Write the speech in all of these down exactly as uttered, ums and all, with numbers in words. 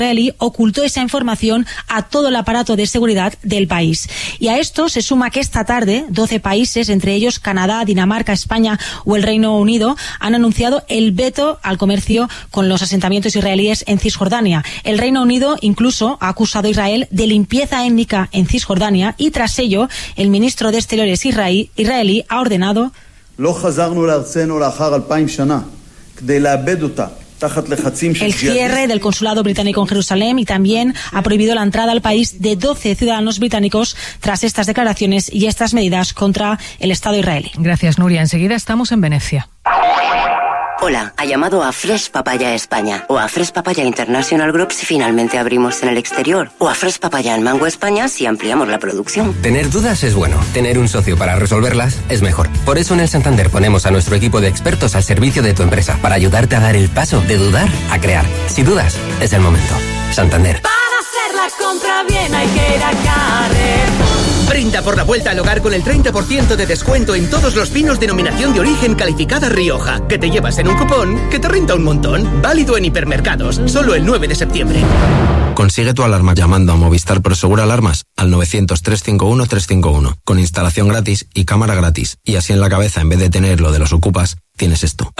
israelí ocultó esa información a todo el aparato de seguridad del país. Y a esto se suma que esta tarde doce países, entre ellos Canadá, Dinamarca, España o el Reino Unido, han anunciado el veto al comercio con los asentamientos israelíes en Cisjordania. El Reino Unido incluso ha acusado a Israel de limpieza étnica en Cisjordania y tras ello el ministro de Exteriores israelí, israelí ha ordenado el cierre del consulado británico en Jerusalén y también ha prohibido la entrada al país de doce ciudadanos británicos tras estas declaraciones y estas medidas contra el Estado israelí. Gracias, Nuria. Enseguida estamos en Venecia. Hola, ha llamado a Fresh Papaya España o a Fresh Papaya International Group si finalmente abrimos en el exterior o a Fresh Papaya en Mango España si ampliamos la producción. Tener dudas es bueno, tener un socio para resolverlas es mejor. Por eso en el Santander ponemos a nuestro equipo de expertos al servicio de tu empresa para ayudarte a dar el paso de dudar a crear. Si dudas, es el momento. Santander. Para hacer la compra bien hay que ir a Carrefour. Brinda por la vuelta al hogar con el treinta por ciento de descuento en todos los vinos denominación de origen calificada Rioja, que te llevas en un cupón que te renta un montón. Válido en hipermercados, solo el nueve de septiembre. Consigue tu alarma llamando a Movistar Prosegur Alarmas al novecientos, trescientos cincuenta y uno, trescientos cincuenta y uno, con instalación gratis y cámara gratis. Y así en la cabeza, en vez de tener lo de los ocupas, tienes esto.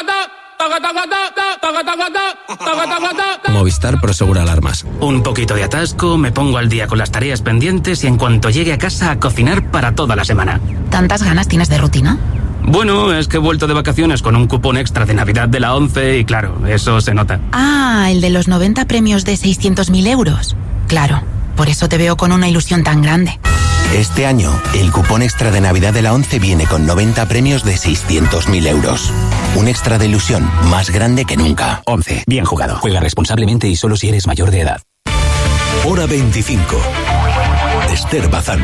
Movistar Prosegur Alarmas. Un poquito de atasco, me pongo al día con las tareas pendientes y en cuanto llegue a casa a cocinar para toda la semana. ¿Tantas ganas tienes de rutina? Bueno, es que he vuelto de vacaciones con un cupón extra de Navidad de la ONCE y claro, eso se nota. Ah, el de los noventa premios de seiscientos mil euros. Claro, por eso te veo con una ilusión tan grande. Este año, el cupón extra de Navidad de la ONCE viene con noventa premios de seiscientos mil euros. Un extra de ilusión más grande que nunca. ONCE. Bien jugado. Juega responsablemente y solo si eres mayor de edad. Hora veinticinco. Esther Bazán.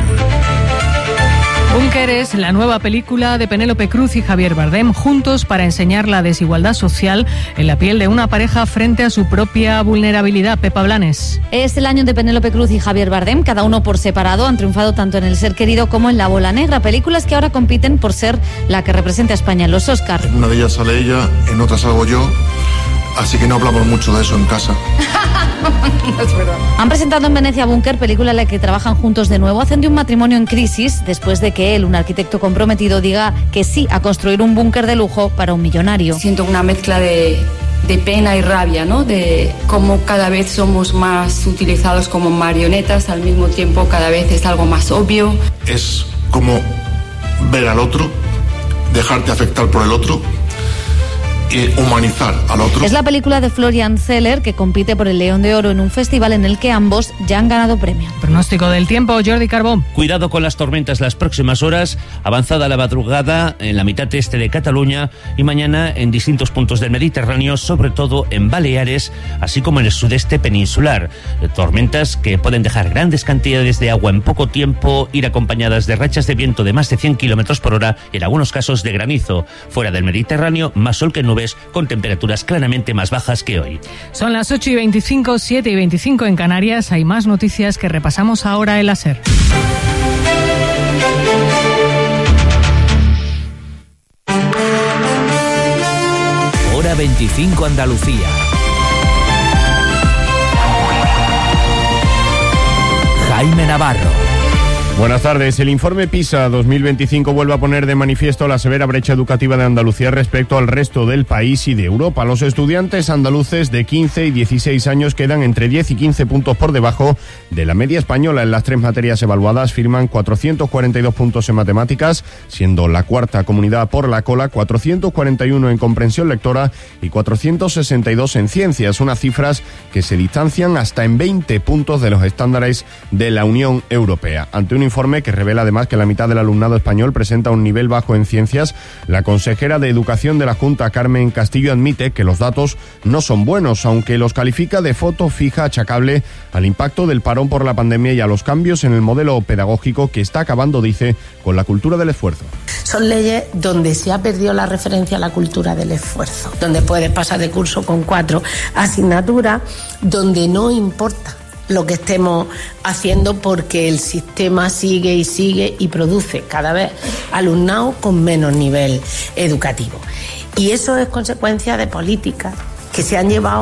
Búnker es la nueva película de Penélope Cruz y Javier Bardem, juntos para enseñar la desigualdad social en la piel de una pareja frente a su propia vulnerabilidad. Pepa Blanes. Es el año de Penélope Cruz y Javier Bardem, cada uno por separado han triunfado tanto en El ser querido como en La bola negra, películas que ahora compiten por ser la que represente a España en los Oscar. En una de ellas sale ella, en otra salgo yo, así que no hablamos mucho de eso en casa. No es verdad. Han presentado en Venecia Búnker, película en la que trabajan juntos de nuevo. Hacen de un matrimonio en crisis después de que él, un arquitecto comprometido, diga que sí a construir un búnker de lujo para un millonario. Siento una mezcla de, de pena y rabia, ¿no? De cómo cada vez somos más utilizados como marionetas, al mismo tiempo cada vez es algo más obvio. Es como ver al otro, dejarte afectar por el otro y humanizar al otro. Es la película de Florian Zeller que compite por el León de Oro en un festival en el que ambos ya han ganado premio. Pronóstico del tiempo, Jordi Carbó. Cuidado con las tormentas las próximas horas, avanzada la madrugada en la mitad este de Cataluña y mañana en distintos puntos del Mediterráneo, sobre todo en Baleares, así como en el sudeste peninsular. Tormentas que pueden dejar grandes cantidades de agua en poco tiempo, ir acompañadas de rachas de viento de más de cien kilómetros por hora, en algunos casos de granizo. Fuera del Mediterráneo, más sol que nubes, con temperaturas claramente más bajas que hoy. Son las ocho y veinticinco, siete y veinticinco en Canarias. Hay más noticias que repasamos ahora en la SER. Hora veinticinco Andalucía. Jaime Navarro. Buenas tardes. El informe PISA dos mil veinticinco vuelve a poner de manifiesto la severa brecha educativa de Andalucía respecto al resto del país y de Europa. Los estudiantes andaluces de quince y dieciséis años quedan entre diez y quince puntos por debajo de la media española. En las tres materias evaluadas firman cuatrocientos cuarenta y dos puntos en matemáticas, siendo la cuarta comunidad por la cola, cuatrocientos cuarenta y uno en comprensión lectora y cuatrocientos sesenta y dos en ciencias, unas cifras que se distancian hasta en veinte puntos de los estándares de la Unión Europea. Ante un informe que revela además que la mitad del alumnado español presenta un nivel bajo en ciencias, la consejera de Educación de la Junta, Carmen Castillo, admite que los datos no son buenos, aunque los califica de foto fija achacable al impacto del parón por la pandemia y a los cambios en el modelo pedagógico que está acabando, dice, con la cultura del esfuerzo. Son leyes donde se ha perdido la referencia a la cultura del esfuerzo, donde puedes pasar de curso con cuatro asignaturas, donde no importa lo que estemos haciendo porque el sistema sigue y sigue y produce cada vez alumnado con menos nivel educativo. Y eso es consecuencia de políticas que se han llevado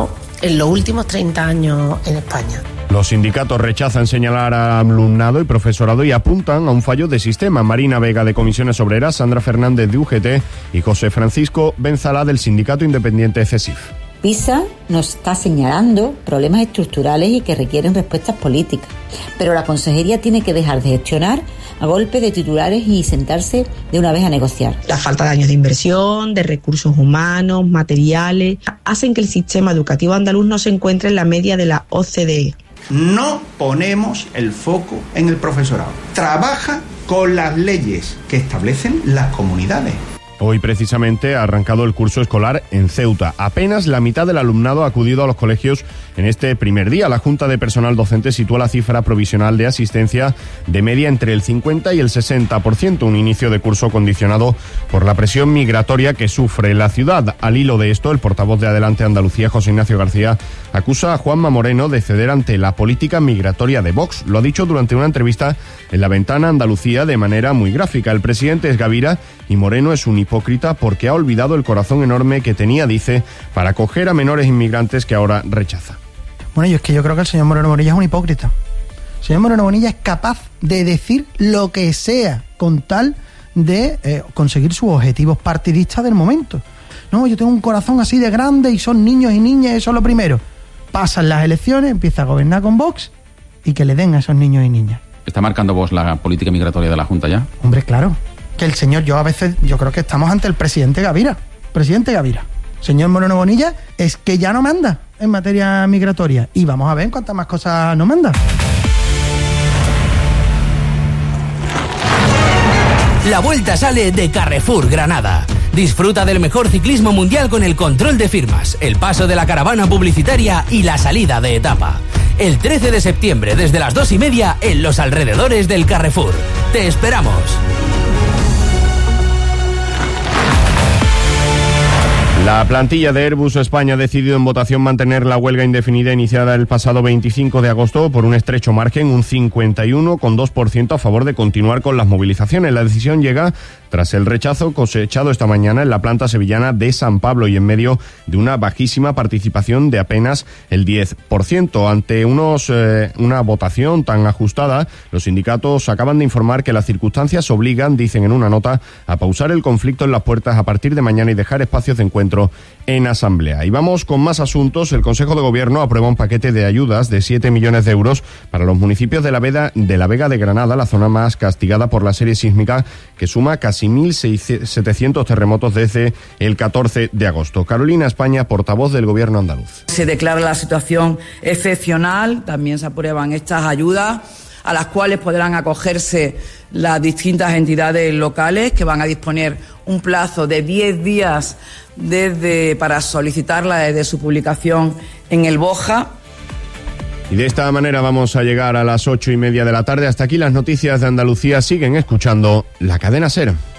en los últimos treinta años en España. Los sindicatos rechazan señalar a alumnado y profesorado y apuntan a un fallo de sistema. Marina Vega, de Comisiones Obreras, Sandra Fernández, de U G T, y José Francisco Benzalá, del Sindicato Independiente CESIF. PISA nos está señalando problemas estructurales y que requieren respuestas políticas, pero la consejería tiene que dejar de gestionar a golpe de titulares y sentarse de una vez a negociar. La falta de años de inversión, de recursos humanos, materiales, hacen que el sistema educativo andaluz no se encuentre en la media de la O C D E. No ponemos el foco en el profesorado. Trabaja con las leyes que establecen las comunidades. Hoy precisamente ha arrancado el curso escolar en Ceuta. Apenas la mitad del alumnado ha acudido a los colegios en este primer día. La Junta de Personal Docente sitúa la cifra provisional de asistencia de media entre el cincuenta y el sesenta por ciento, un inicio de curso condicionado por la presión migratoria que sufre la ciudad. Al hilo de esto, el portavoz de Adelante Andalucía, José Ignacio García, acusa a Juanma Moreno de ceder ante la política migratoria de Vox. Lo ha dicho durante una entrevista en La Ventana Andalucía de manera muy gráfica. El presidente es Gavira y Moreno es un hipócrita porque ha olvidado el corazón enorme que tenía, dice, para acoger a menores inmigrantes que ahora rechaza. Bueno, yo es que yo creo que el señor Moreno Bonilla es un hipócrita. El señor Moreno Bonilla es capaz de decir lo que sea con tal de eh, conseguir sus objetivos partidistas del momento. No, yo tengo un corazón así de grande y son niños y niñas, eso es lo primero. Pasan las elecciones, empieza a gobernar con Vox y que le den a esos niños y niñas. ¿Está marcando Vox la política migratoria de la Junta ya? Hombre, claro. Que el señor, yo a veces, yo creo que estamos ante el presidente Gavira. Presidente Gavira. Señor Moreno Bonilla, es que ya no manda en materia migratoria. Y vamos a ver cuántas más cosas no manda. La vuelta sale de Carrefour Granada. Disfruta del mejor ciclismo mundial con el control de firmas, el paso de la caravana publicitaria y la salida de etapa. El trece de septiembre desde las dos y media en los alrededores del Carrefour. ¡Te esperamos! La plantilla de Airbus España ha decidido en votación mantener la huelga indefinida iniciada el pasado veinticinco de agosto por un estrecho margen, un cincuenta y uno coma dos por ciento a favor de continuar con las movilizaciones. La decisión llega tras el rechazo cosechado esta mañana en la planta sevillana de San Pablo y en medio de una bajísima participación de apenas el diez por ciento. Ante unos eh, una votación tan ajustada, los sindicatos acaban de informar que las circunstancias obligan, dicen en una nota, a pausar el conflicto en las puertas a partir de mañana y dejar espacios de encuentro en asamblea. Y vamos con más asuntos. El Consejo de Gobierno aprueba un paquete de ayudas de siete millones de euros para los municipios de la Vega de, la Vega de Granada, la zona más castigada por la serie sísmica, que suma casi mil setecientos terremotos desde el catorce de agosto. Carolina España, portavoz del Gobierno andaluz. Se declara la situación excepcional, también se aprueban estas ayudas, a las cuales podrán acogerse las distintas entidades locales, que van a disponer un plazo de diez días desde para solicitarla desde su publicación en el BOJA. Y de esta manera vamos a llegar a las ocho y media de la tarde. Hasta aquí las noticias de Andalucía. Siguen escuchando La Cadena SER.